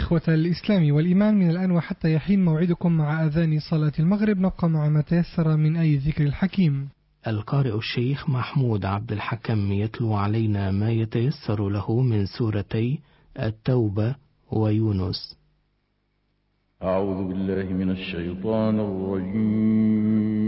إخوة الإسلام والإيمان، من الآن وحتى يحين موعدكم مع أذان صلاة المغرب، نبقى مع ما تيسر من أي ذكر الحكيم. القارئ الشيخ محمود عبد الحكم يتلو علينا ما يتيسر له من سورتي التوبة ويونس. أعوذ بالله من الشيطان الرجيم.